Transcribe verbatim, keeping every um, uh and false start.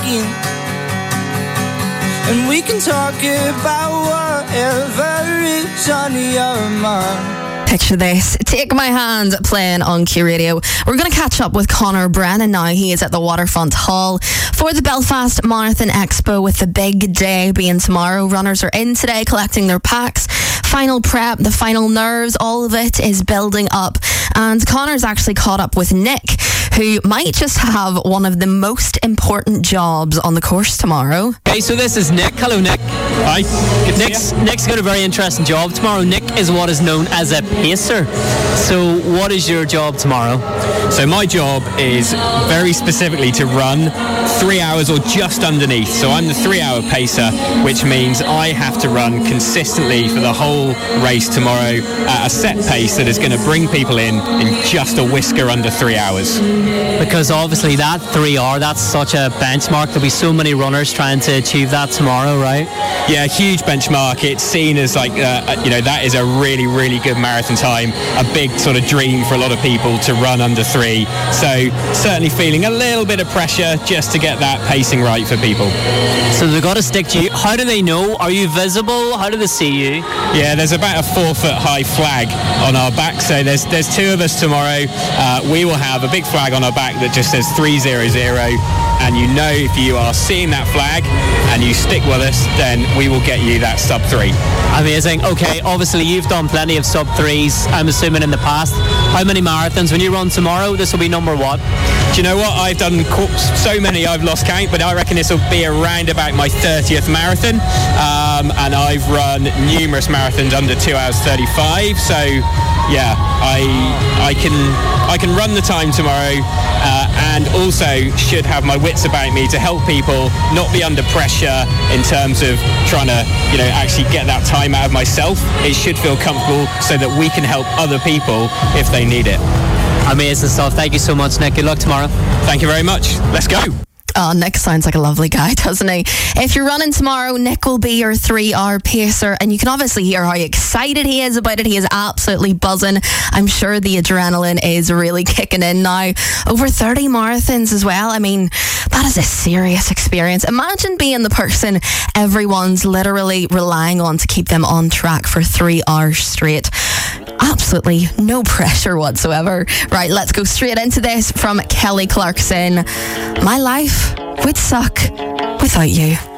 talking, and we can talk about whatever is on your mind. Picture this. Take My Hand playing on Q Radio. We're going to catch up with Conor Brennan now. He is at the Waterfront Hall for the Belfast Marathon Expo, with the big day being tomorrow. Runners are in today collecting their packs. Final prep, the final nerves, all of it is building up. And Conor's actually caught up with Nick, who might just have one of the most important jobs on the course tomorrow. Okay, so this is Nick. Hello, Nick. Hi. Nick's, Nick's got a very interesting job tomorrow. Nick is what is known as a pacer. So what is your job tomorrow? So my job is very specifically to run three hours or just underneath. So I'm the three-hour pacer, which means I have to run consistently for the whole race tomorrow at a set pace that is going to bring people in in just a whisker under three hours. Because obviously that three hour, that's such a benchmark. There'll be so many runners trying to achieve that tomorrow, right? Yeah, huge benchmark. It's seen as like, uh, you know, that is a really, really good marathon time. A big sort of dream for a lot of people to run under three. So certainly feeling a little bit of pressure just to get that pacing right for people. So they've got to stick to you. How do they know? Are you visible? How do they see you? Yeah, there's about a four foot high flag on our back. So there's there's two of us tomorrow. Uh, we will have a big flag on our back that just says three zero zero. And you know, if you are seeing that flag and you stick with us, then we will get you that sub three. Amazing. Okay, obviously you've done plenty of sub threes, I'm assuming, in the past. How many marathons? When you run tomorrow, this will be number what? Do you know what? I've done so many I've lost count, but I reckon this will be around about my thirtieth marathon. Um, and I've run numerous marathons under two hours thirty-five. So yeah, I I can I can run the time tomorrow, uh, and also should have my wits about me to help people not be under pressure in terms of trying to, you know, actually get that time out of myself. It should feel comfortable so that we can help other people if they need it. Amazing stuff. Thank you so much, Nick. Good luck tomorrow. Thank you very much. Let's go. Oh, Nick sounds like a lovely guy, doesn't he? If you're running tomorrow, Nick will be your three-hour pacer, and you can obviously hear how excited he is about it. He is absolutely buzzing. I'm sure the adrenaline is really kicking in now. Over thirty marathons as well. I mean, that is a serious experience. Imagine being the person everyone's literally relying on to keep them on track for three hours straight. Absolutely no pressure whatsoever. Right, let's go straight into this from Kelly Clarkson. My life would suck without you.